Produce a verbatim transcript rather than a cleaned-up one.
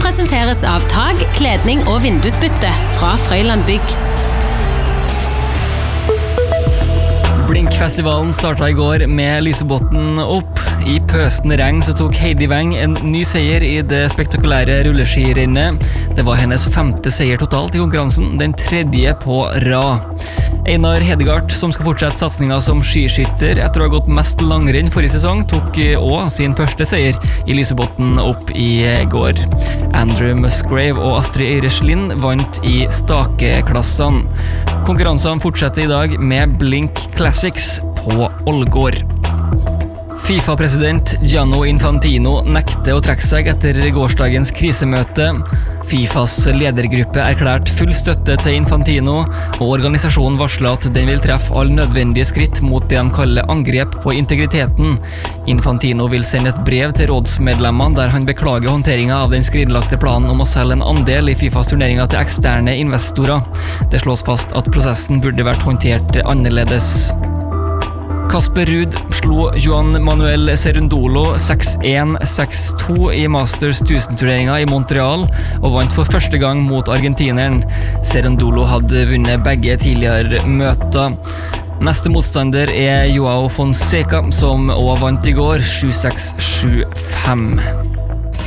presenteres av tag, kledning og vindusbytte fra Frøyland Bygg. Blinkfestivalen startet i går med Lysebotn opp. I pøsende regn så tok Heidi Weng en ny seier i det spektakulære rulleskirennet. Det var hennes femte seier totalt i konkurransen, den tredje på rad. Einar Hedegaard, som skal fortsette satsningen som skiskytter etter å ha gått mest langrenn forrige sesong, tok også sin første seier i Lysebotn opp i går. Andrew Musgrave og Astrid Eireslin vant i stakeklassene. Konkurransene fortsetter i dag med Blink Classics på Ålgård. FIFA-president Gianni Infantino nekter å trekke seg etter gårsdagens krisemøte. FIFAs ledergruppe erklært full støtte til Infantino, og organisasjonen varsler at den vil treffe all nødvendige skritt mot det de kaller angrep på integriteten. Infantino vil sende et brev til rådsmedlemmene der han beklager håndteringen av den skrinlagte planen om å selge en andel i FIFAs turneringer til eksterne investorer. Det slås fast at prosessen burde vært håndtert annerledes. Kasper Ruud slo Juan Manuel Cerundolo seks en seks to i Masters tusen-turneringen i Montreal og vant for første gang mot argentineren. Cerundolo hadde vunnet begge tidligere møter. Neste motstander er Joao Fonseca, som også vant i går sju seks sju fem.